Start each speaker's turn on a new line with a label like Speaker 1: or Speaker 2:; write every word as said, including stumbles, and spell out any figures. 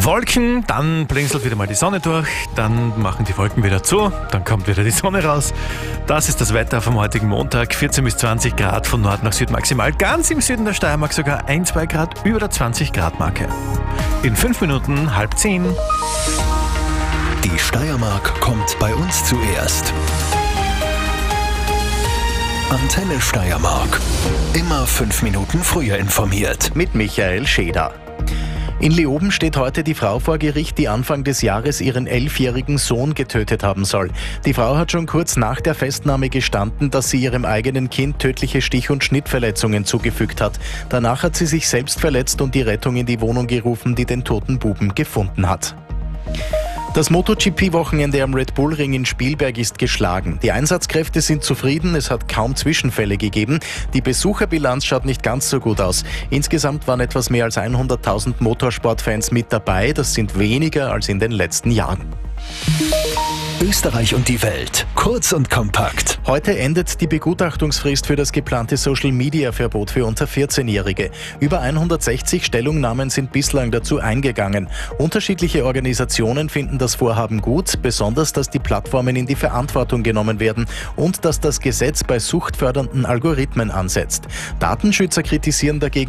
Speaker 1: Wolken, dann blinzelt wieder mal die Sonne durch, dann machen die Wolken wieder zu, dann kommt wieder die Sonne raus. Das ist das Wetter vom heutigen Montag, vierzehn bis zwanzig Grad von Nord nach Süd maximal. Ganz im Süden der Steiermark sogar ein bis zwei Grad über der zwanzig Grad Marke. In fünf Minuten halb zehn.
Speaker 2: Die Steiermark kommt bei uns zuerst. Antenne Steiermark. Immer fünf Minuten früher informiert.
Speaker 3: Mit Michael Scheder. In Leoben steht heute die Frau vor Gericht, die Anfang des Jahres ihren elfjährigen Sohn getötet haben soll. Die Frau hat schon kurz nach der Festnahme gestanden, dass sie ihrem eigenen Kind tödliche Stich- und Schnittverletzungen zugefügt hat. Danach hat sie sich selbst verletzt und die Rettung in die Wohnung gerufen, die den toten Buben gefunden hat. Das MotoGP-Wochenende am Red Bull Ring in Spielberg ist geschlagen. Die Einsatzkräfte sind zufrieden, es hat kaum Zwischenfälle gegeben. Die Besucherbilanz schaut nicht ganz so gut aus. Insgesamt waren etwas mehr als hunderttausend Motorsportfans mit dabei. Das sind weniger als in den letzten Jahren.
Speaker 2: Österreich und die Welt. Kurz und kompakt.
Speaker 3: Heute endet die Begutachtungsfrist für das geplante Social-Media-Verbot für unter vierzehnjährige. Über hundertsechzig Stellungnahmen sind bislang dazu eingegangen. Unterschiedliche Organisationen finden das Vorhaben gut, besonders, dass die Plattformen in die Verantwortung genommen werden und dass das Gesetz bei suchtfördernden Algorithmen ansetzt. Datenschützer kritisieren dagegen